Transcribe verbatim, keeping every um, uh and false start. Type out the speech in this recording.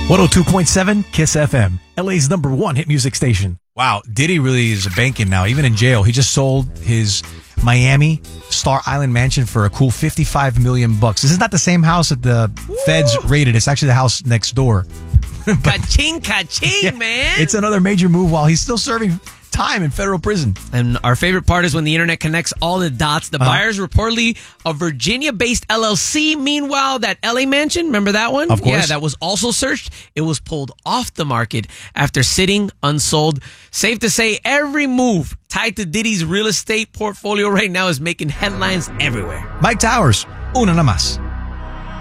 one oh two point seven Kiss F M, L A's number one hit music station. Wow, Diddy really is a banking now, even in jail. He just sold his Miami Star Island mansion for a cool fifty-five million bucks. This is not the same house that the Woo! Feds raided. It's actually the house next door. Ka-ching, ka-ching, yeah, man. It's another major move while he's still serving time in federal prison. And our favorite part is when the internet connects all the dots. The uh-huh. buyer's reportedly a Virginia-based L L C. Meanwhile, that L A mansion, remember that one? Of course. Yeah, that was also searched. It was pulled off the market after sitting unsold. Safe to say, every move tied to Diddy's real estate portfolio right now is making headlines everywhere. Mike Towers, una nada más.